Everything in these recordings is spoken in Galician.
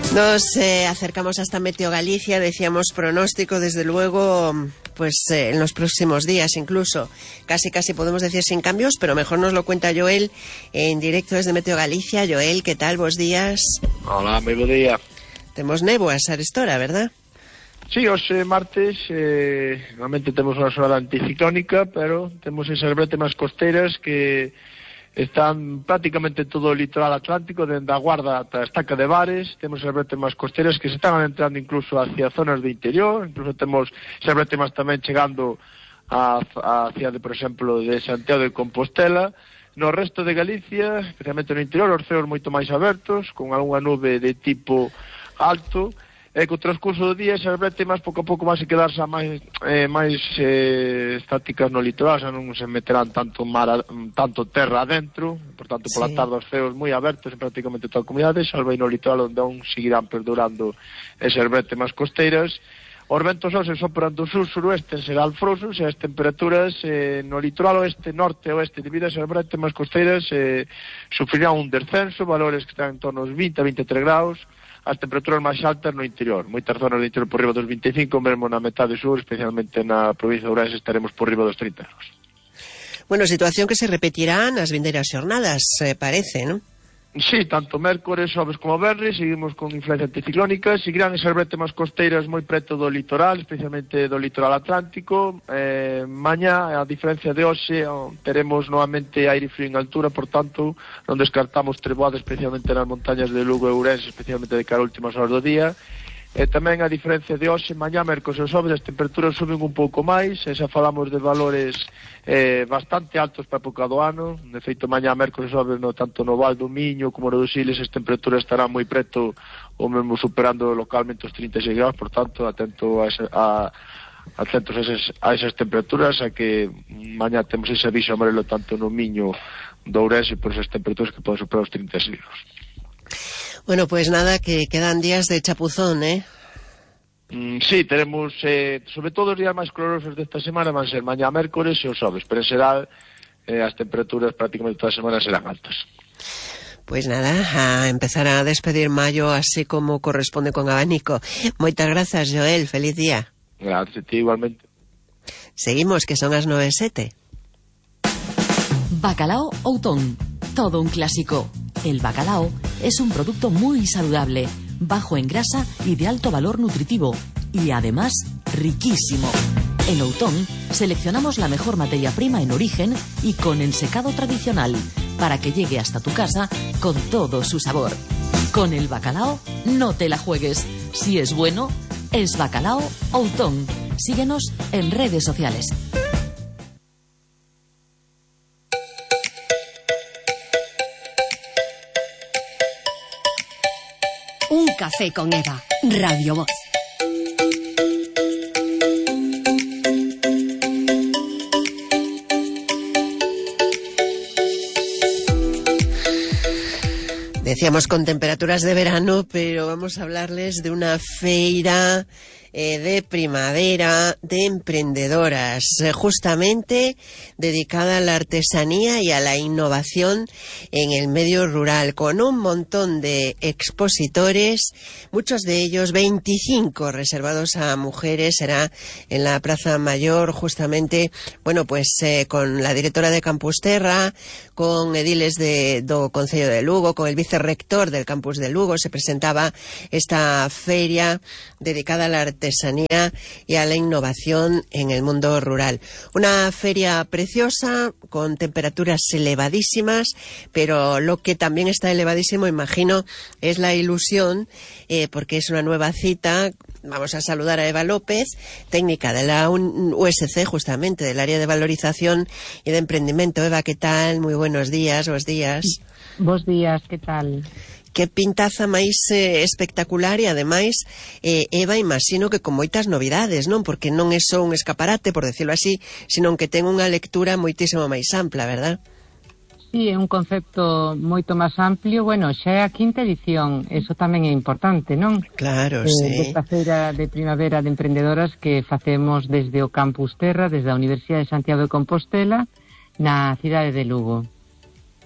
Nos acercamos hasta Meteo Galicia, decíamos pronóstico, desde luego, pues en los próximos días incluso, casi podemos decir sin cambios, pero mejor nos lo cuenta Joel en directo desde Meteo Galicia. Joel, ¿qué tal? Bos días. Hola, moi bo día. Temos néboas a esta hora, verdad? Sí, hoxe martes, realmente temos unha xornada anticiclónica, pero temos esas bretemas costeiras que están prácticamente todo o litoral atlántico, dende a Guarda ata a Estaca de Bares. Temos esas bretemas costeiras que se están adentrando incluso hacia zonas de interior, incluso temos esas bretemas tamén chegando a cidade, por exemplo, de Santiago de Compostela. No resto de Galicia, especialmente no interior, os ceos moito máis abertos, con algunha nube de tipo alto, e co transcurso do día esas bretemas pouco a pouco van a quedarse máis estáticas no litoral, xa non se meterán tanto terra adentro, por tanto pola tarde os ceos moi abertos en prácticamente toda a comunidade, salvo aí no litoral onde aún seguirán perdurando esas bretemas costeiras. Os ventos hoxe sopran do sur-suroeste en ser alfrosos, e as temperaturas no litoral oeste, norte e oeste, debido a esas bretemas costeiras, sufrirán un descenso, valores que están en torno aos 20 a 23 graus, as temperaturas máis altas no interior. Moitas zonas do interior por riba dos 25, mesmo na metade sur, especialmente na provincia de Ourense, estaremos por riba dos 30 graus. Bueno, situación que se repetirá nas vindeiras xornadas, parece, non? Sí, tanto mércores, xoves como venres, seguimos con influencia anticiclónica, seguirán esas bretemas costeiras moi preto do litoral, especialmente do litoral atlántico. Mañá, a diferencia de hoxe, teremos novamente aire frío en altura, por tanto, non descartamos treboadas, especialmente nas montañas de Lugo e Ourense, especialmente de cara a últimas horas do día. E tamén, a diferencia de hoxe, mañá, mércores e xoves, as temperaturas suben un pouco máis, e xa falamos de valores bastante altos para a época do ano. De feito, mañá, mércores e xoves, tanto no Val do Miño como no dos Siles, as temperaturas estarán moi preto, ou mesmo superando localmente os 36 graus, por tanto, atentos a esas temperaturas, a que mañá temos ese aviso amarelo tanto no Miño do Ourense por esas temperaturas que poden superar os 36 graus. Bueno, pues nada, que quedan días de chapuzón, ¿eh? Sí, tenemos, sobre todo os días máis calorosos desta semana van ser mañá, mércores e os xoves, pero en xeral as temperaturas prácticamente toda a semana serán altas. Pues nada, a empezar a despedir maio así como corresponde con abanico. Moitas grazas, Joel, feliz día. Gracias a ti, igualmente. Seguimos, que son as 9:07. Bacalao Outón, todo un clásico. El bacalao es un producto muy saludable, bajo en grasa y de alto valor nutritivo, y además riquísimo. En Outón seleccionamos la mejor materia prima en origen y con ensecado tradicional, para que llegue hasta tu casa con todo su sabor. Con el bacalao no te la juegues. Si es bueno, es Bacalao Outón. Síguenos en redes sociales. Un café con Eva, Radio Voz. Decíamos con temperaturas de verano, pero vamos a hablarles de una feira de primavera de emprendedoras, justamente dedicada a la artesanía y a la innovación en el medio rural, con un montón de expositores, muchos de ellos 25 reservados a mujeres. Será en la Praza Mayor, justamente, bueno, pues con la directora de Campusterra, con ediles do Concello de Lugo, con el vicerrector del campus de Lugo. Se presentaba esta feria dedicada a la artesanía y a la innovación en el mundo rural. Una feria preciosa, con temperaturas elevadísimas, pero lo que también está elevadísimo, imagino, es la ilusión, porque es una nueva cita. Vamos a saludar a Eva López, técnica de la USC, justamente, del área de valorización y de emprendimiento. Eva, ¿qué tal? Muy buenos días, bos días. Bos días, ¿qué tal? Que pintaza máis espectacular, e ademais, Eva, imagino que con moitas novidades, non? Porque non é só un escaparate, por decirlo así, sino que ten unha lectura moitísimo máis ampla, verdad? Sí, é un concepto moito máis amplio. Bueno, xa é a quinta edición, eso tamén é importante, non? Claro, sí. Desta feira de primavera de emprendedoras que facemos desde o Campus Terra, desde a Universidade de Santiago de Compostela, na cidade de Lugo.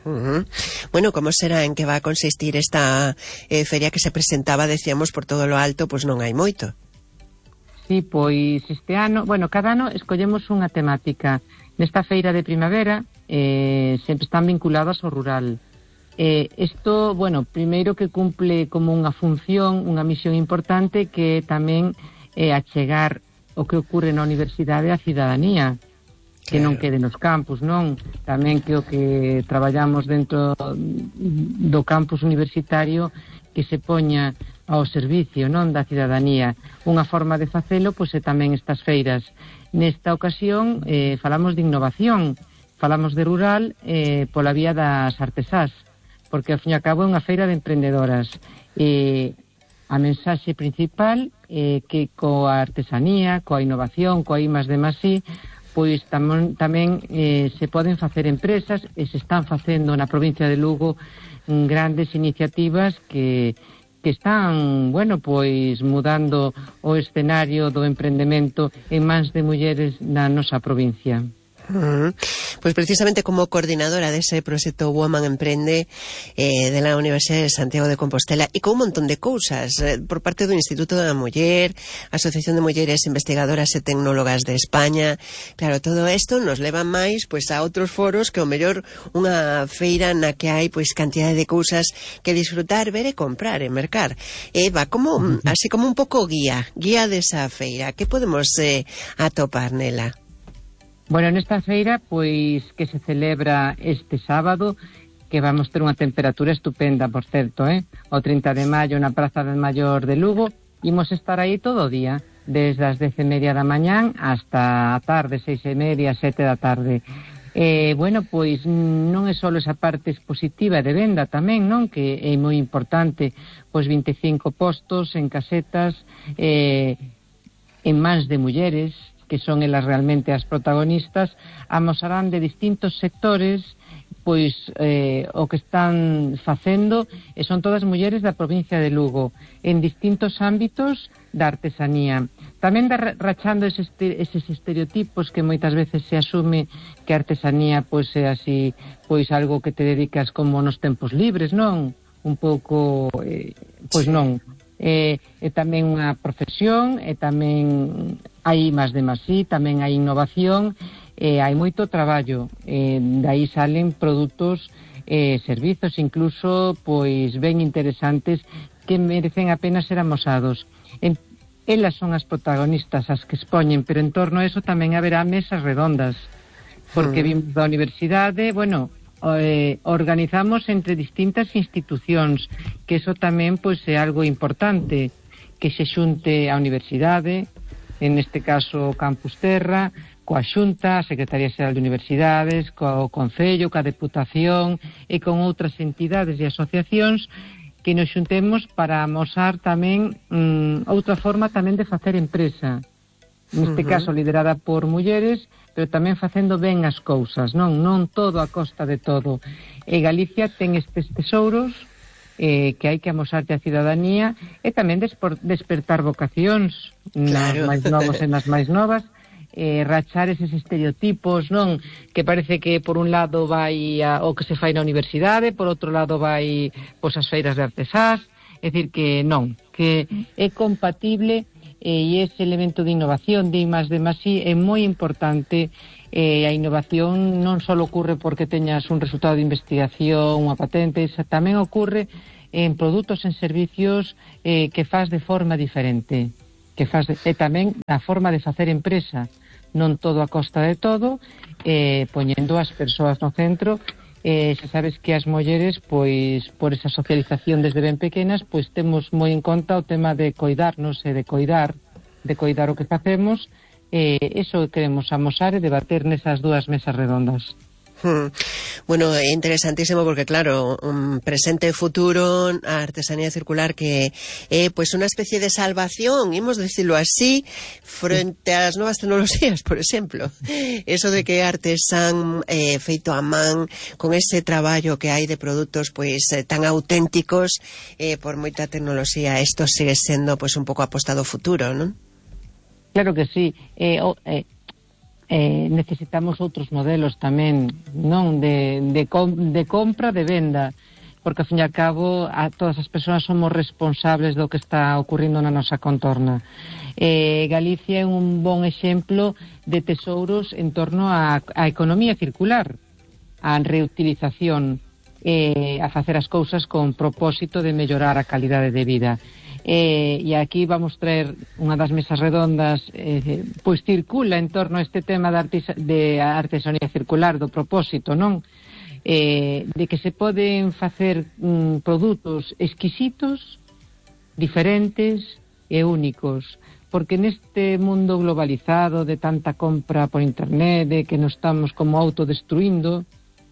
Bueno, como será, en que va a consistir esta feria que se presentaba, decíamos, por todo lo alto, pois non hai moito. Sí, pois este ano, bueno, cada ano escollemos unha temática. Nesta feira de primavera sempre están vinculadas ao rural. Isto, bueno, primeiro que cumple como unha función, unha misión importante, que tamén achegar o que ocurre na universidade á cidadanía, que non quede nos campus, non? Tamén que o que traballamos dentro do campus universitario que se poña ao servicio, non, da cidadanía. Unha forma de facelo, pois, é tamén estas feiras. Nesta ocasión falamos de innovación, falamos de rural pola vía das artesás, porque ao fin e ao cabo é unha feira de emprendedoras. A mensaxe principal é que coa artesanía, coa innovación, coa I+D+I, pois tamén se poden facer empresas, e se están facendo na provincia de Lugo grandes iniciativas que están, bueno, pois mudando o escenario do emprendemento en mans de mulleres na nosa provincia. Pois precisamente como coordinadora dese proxecto Woman Emprende de la Universidade de Santiago de Compostela, e con un montón de cousas por parte do Instituto da Muller, Asociación de Mulleres Investigadoras e Tecnólogas de España. Claro, todo isto nos leva máis pois a outros foros que o mellor unha feira na que hai pois cantidade de cousas que disfrutar, ver e comprar e mercar. Va como así como un pouco guía desa feira. Que podemos atopar nela? Bueno, nesta feira, pois, que se celebra este sábado, que vamos ter unha temperatura estupenda, por certo, o 30 de maio na Praza del Maior de Lugo, imos estar aí todo o día, desde as 10:30 da mañán hasta a tarde, 6:30, 7 da tarde. Bueno, pois non é só esa parte expositiva de venda tamén, non? Que é moi importante, pois 25 postos en casetas, en mans de mulleres, que son elas realmente as protagonistas, amosarán de distintos sectores pois o que están facendo, e son todas mulleres da provincia de Lugo, en distintos ámbitos da artesanía. Tamén rachando eses estereotipos que moitas veces se asume que a artesanía pois é así, pois algo que te dedicas como nos tempos libres, non? Un pouco, pois non. É tamén unha profesión, e tamén hai I+D+I, tamén hai innovación, hai moito traballo, dai salen produtos, servizos, incluso pois ben interesantes, que merecen a pena ser amosados. Elas son as protagonistas, as que expoñen, pero en torno a eso tamén haberá mesas redondas, porque vimos da universidade, bueno, organizamos entre distintas institucións, que eso tamén pois é algo importante, que se xunte a universidade, en este caso Campus Terra, coa Xunta, a Secretaría Xeral de Universidades, co Concello, coa Deputación e con outras entidades e asociacións, que nos xuntemos para amosar tamén outra forma tamén de facer empresa, neste caso liderada por mulleres, pero tamén facendo ben as cousas, non todo a costa de todo. E Galicia ten estes tesouros que hai que amosarte a cidadanía, e tamén despertar vocacións, nas máis novos e nas máis novas, rachar eses estereotipos, non? Que parece que por un lado vai o que se fai na universidade, por outro lado vai pois as feiras de artesás, é dicir que non, que é compatible, e ese elemento de innovación de I+D+I é moi importante. A innovación non só ocorre porque teñas un resultado de investigación, unha patente, tamén ocorre en produtos, en servicios que faz de forma diferente, que faz tamén a forma de facer empresa, non todo a costa de todo, poñendo as persoas no centro. Xa sabes que as mulleres, pois, por esa socialización desde ben pequenas, pois temos moi en conta o tema de coidarnos e de coidar o que facemos. Eso queremos amosar e debater nesas dúas mesas redondas. Bueno, é interesantísimo porque, claro, presente e futuro, a artesanía circular que é pois unha especie de salvación, imos decirlo así, frente ás novas tecnoloxías, por exemplo. Eso de que artesán feito a man, con ese traballo que hai de produtos pois tan auténticos, por moita tecnoloxía, isto sigue sendo pois un pouco apostado futuro, non? Claro que sí. necesitamos outros modelos tamén, non de compra, de venda, porque ao fin e ao cabo todas as persoas somos responsables do que está ocurrindo na nosa contorna. Galicia é un bon exemplo de tesouros en torno á economía circular, á reutilización, a facer as cousas con propósito de mellorar a calidade de vida. E aquí vamos traer unha das mesas redondas, pois circula en torno a este tema de artesanía circular, do propósito, non? De que se poden facer produtos exquisitos, diferentes e únicos, porque neste mundo globalizado de tanta compra por internet, de que nos estamos como autodestruindo,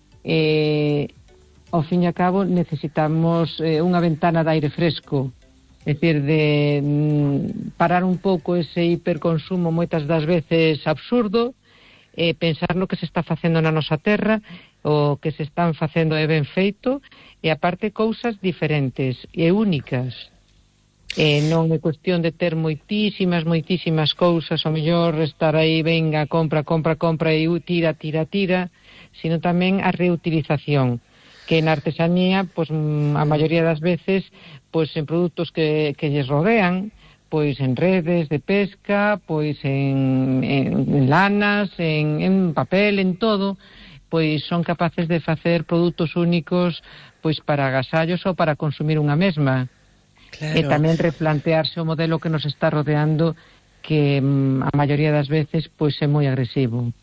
ao fin e ao cabo necesitamos unha ventana de aire fresco, é dicir, de parar un pouco ese hiperconsumo moitas das veces absurdo, pensar no que se está facendo na nosa terra, o que se están facendo é ben feito, e aparte cousas diferentes e únicas. Non é cuestión de ter moitísimas cousas, o mellor estar aí, venga, compra e tira, sino tamén a reutilización, que na artesanía, pois a maioría das veces, pois en produtos que lles rodean, pois en redes de pesca, pois en lanas, en papel, en todo, pois son capaces de facer produtos únicos pois para agasallos ou para consumir unha mesma. Claro. E tamén replantearse o modelo que nos está rodeando, que a maioría das veces pois é moi agresivo.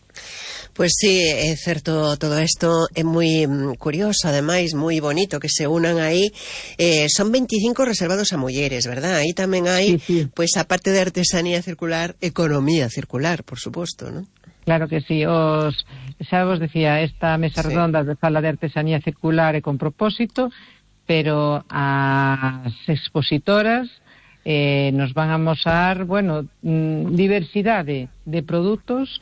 Pois sí, é certo todo isto, é moi curioso, ademais, moi bonito que se unan aí. Son 25 reservados a mulleres, verdad? Aí tamén hai, sí. Pois, a parte de artesanía circular, economía circular, por suposto, non? Claro que sí, xa vos decía, esta mesa redonda fala de artesanía circular e con propósito, pero as expositoras nos van a mostrar, bueno, diversidade de produtos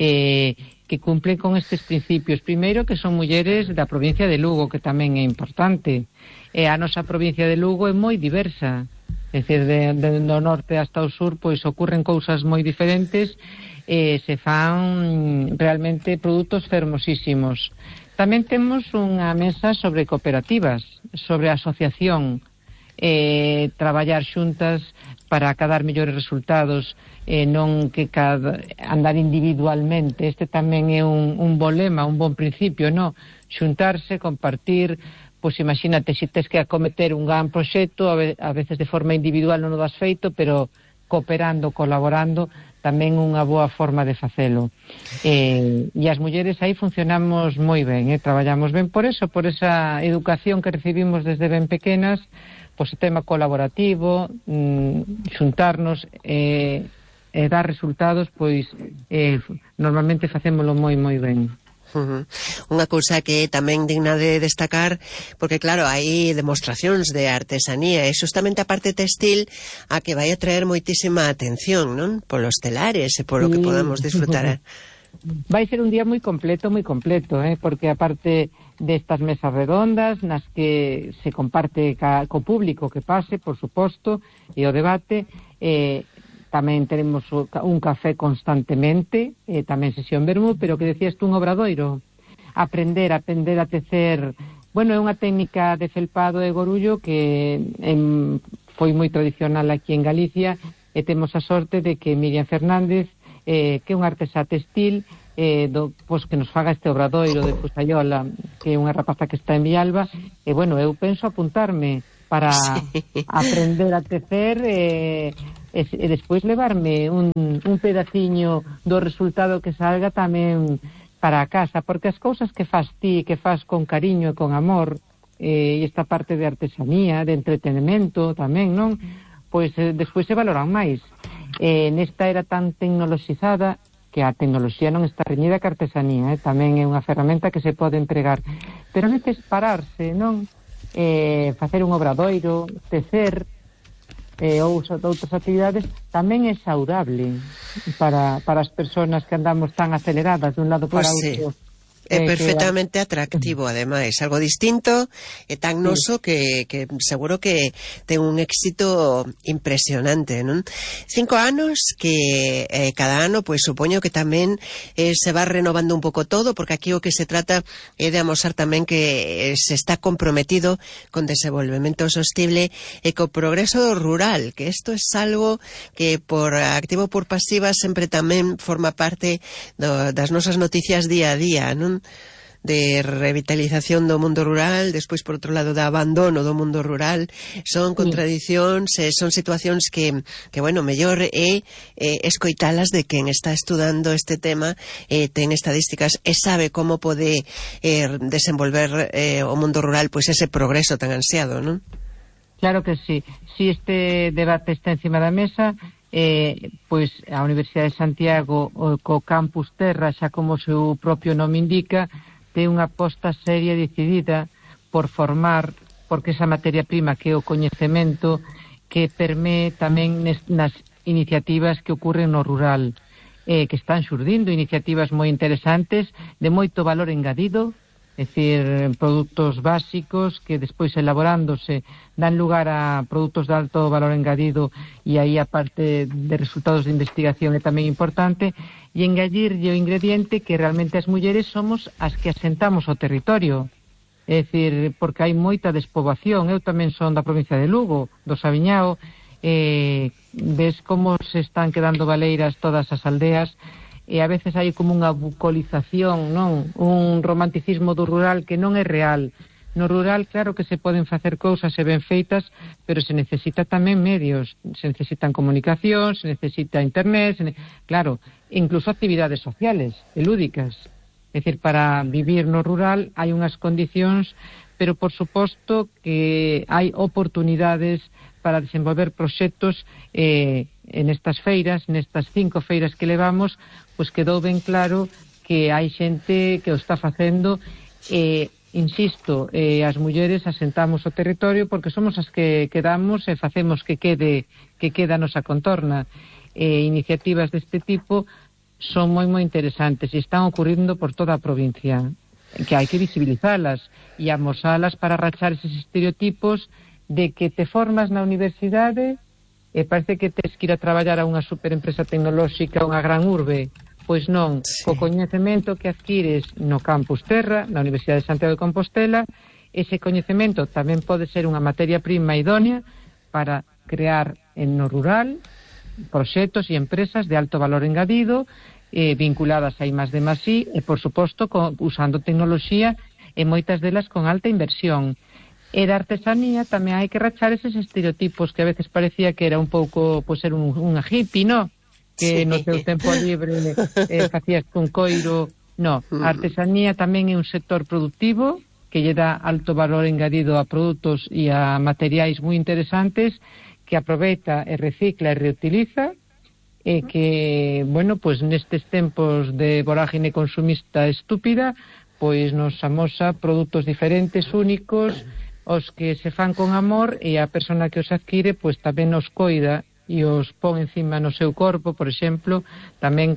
que cumplen con estes principios. Primeiro, que son mulleres da provincia de Lugo, que tamén é importante. A nosa provincia de Lugo é moi diversa, é dicir, do norte hasta o sur, pois ocurren cousas moi diferentes, se fan realmente produtos fermosísimos. Tamén temos unha mesa sobre cooperativas, sobre asociación, traballar xuntas para acadar mellores resultados, non que andar individualmente. Este tamén é un bon lema, un bon principio, non? Xuntarse, compartir, pois imagínate, se tes que acometer un gran proxecto, a veces de forma individual non o das feito, pero cooperando, colaborando, tamén unha boa forma de facelo. E as mulleres aí funcionamos moi ben, traballamos ben por eso, por esa educación que recibimos desde ben pequenas, pois o tema colaborativo, xuntarnos e dar resultados, pois normalmente facémolo moi ben. Unha cousa que é tamén digna de destacar, porque claro, hai demostracións de artesanía, e justamente a parte textil a que vai a traer moitísima atención, non? Polos telares e polo que podamos disfrutar. Vai ser un día moi completo, porque aparte destas mesas redondas nas que se comparte co público que pase, por suposto, e o debate, tamén teremos un café constantemente, tamén sesión vermú, pero que decías tú, un obradoiro, aprender a tecer. Bueno, é unha técnica de felpado e gorullo que foi moi tradicional aquí en Galicia, e temos a sorte de que Miriam Fernández, que é unha artesá textil, pois que nos faga este obradoiro de Fusayola, que é unha rapaza que está en Vialba, e bueno, eu penso apuntarme para aprender a tecer e despois levarme un pedaciño do resultado que salga tamén para a casa, porque as cousas que fas ti, que fas con cariño e con amor, e esta parte de artesanía, de entretenimento tamén, non? Pois despois se valoran máis. Nesta era tan tecnoloxizada, que a tecnoloxía non está reñida ca artesanía, tamén é unha ferramenta que se pode empregar, pero a veces pararse, non? Facer un obradoiro, tecer, ou outras actividades, tamén é saudable para as persoas que andamos tan aceleradas de un lado para outro. É perfectamente atractivo, ademais, algo distinto e tan noso que seguro que ten un éxito impresionante, non? 5 anos que cada ano, pois supoño que tamén se va renovando un pouco todo, porque aquí o que se trata é de amosar tamén que se está comprometido con desenvolvemento sostible e co progreso rural, que isto é algo que por activo ou por pasiva sempre tamén forma parte das nosas noticias día a día, non? De revitalización do mundo rural, despois por outro lado de abandono do mundo rural, son contradicións, son situacións que bueno, mellor é escoitalas de quen está estudando este tema, ten estadísticas e sabe como pode desenvolver o mundo rural pois ese progreso tan ansiado, non? Claro que sí. Si este debate está encima da mesa, pois a Universidade de Santiago co Campus Terra, xa como o seu propio nome indica, ten unha aposta seria e decidida por formar, porque esa materia prima que é o coñecemento que permee tamén nas iniciativas que ocurren no rural, que están xurdindo iniciativas moi interesantes de moito valor engadido, é dicir, produtos básicos que despois elaborándose dan lugar a produtos de alto valor engadido, e aí a parte de resultados de investigación é tamén importante, e engadírlle o ingrediente que realmente as mulleres somos as que asentamos o territorio, é dicir, porque hai moita despoboación. Eu tamén son da provincia de Lugo, do Sabiñao, ves como se están quedando baleiras todas as aldeas, e a veces hai como unha bucolización, non? Un romanticismo do rural que non é real. No rural, claro que se poden facer cousas e ben feitas, pero se necesita tamén medios, se necesitan comunicación, se necesita internet, claro, incluso actividades sociales e lúdicas. É dicir, para vivir no rural hai unhas condicións, pero por suposto que hai oportunidades para desenvolver proxectos en estas feiras, nestas 5 feiras que levamos, pois quedou ben claro que hai xente que o está facendo, insisto, as mulleres asentamos o territorio porque somos as que quedamos e facemos que quede a nosa contorna. Iniciativas deste tipo son moi interesantes e están ocurrindo por toda a provincia, que hai que visibilizalas e amosalas para rachar eses estereotipos de que te formas na universidade e parece que tes que ir a traballar a unha superempresa tecnolóxica, unha gran urbe. Pois non, sí. Co coñecemento que adquires no Campus Terra, na Universidade de Santiago de Compostela, ese coñecemento tamén pode ser unha materia prima idónea para crear en no rural proxectos e empresas de alto valor engadido, vinculadas a I+D+I e, por suposto, usando tecnoloxía e moitas delas con alta inversión. E da artesanía tamén hai que rachar eses estereotipos que a veces parecía que era un pouco, pois, ser unha hippie, no? Que sí. No teu tempo libre facías con coiro. No, a artesanía tamén é un sector productivo que lle dá alto valor engadido a produtos e a materiais moi interesantes, que aproveita e recicla e reutiliza, e que, bueno, pois nestes tempos de vorágine consumista estúpida, pois nos amosa produtos diferentes, únicos, os que se fan con amor, e a persona que os adquire pois tamén os coida e os pon encima no seu corpo, por exemplo, tamén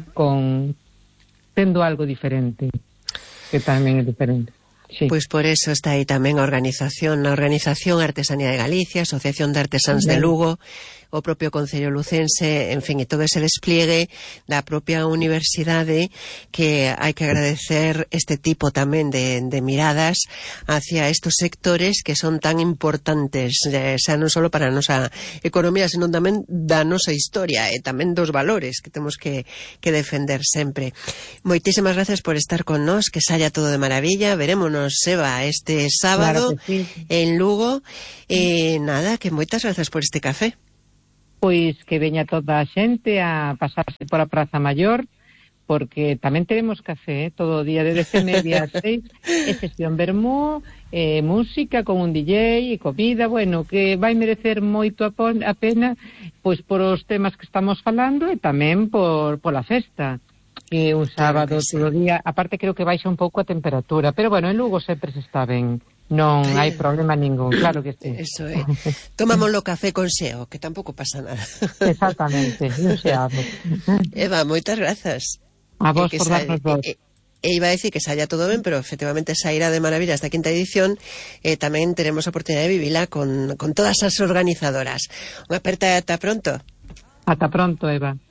tendo algo diferente, que tamén é diferente. Sí. Pois por eso está aí tamén a organización Artesanía de Galicia, Asociación de Artesáns de Lugo, o propio Concello Lucense, en fin, e todo ese despliegue da propia universidade, que hai que agradecer este tipo tamén de miradas hacia estos sectores que son tan importantes, xa non só para a nosa economía, senón tamén da nosa historia e tamén dos valores que temos que defender sempre. Moitísimas gracias por estar con nós, que saia todo de maravilla. Verémonos, Eva, este sábado, claro que sí, en Lugo, e nada, que moitas gracias por este café. Pois que veña toda a xente a pasarse por a Praza Maior, porque tamén teremos café todo o día de 10:30 a 6, e sesión vermú, música con un DJ e comida, bueno, que vai merecer moito a pena, pois por os temas que estamos falando e tamén por a festa, que un sábado todo o día, aparte creo que baixa un pouco a temperatura, pero bueno, en Lugo sempre se está ben. Non hai problema ningún, claro que sí. Eso é. Tomámoslo café con xeo, que tampouco pasa nada. Exactamente, un xeado. Eva, moitas grazas. A vos por darnos voz. iba a decir que saia todo ben, pero efectivamente sairá de maravilla esta quinta edición. Tamén teremos a oportunidade de vivila con todas as organizadoras. Unha aperta ata pronto. Ata pronto, Eva.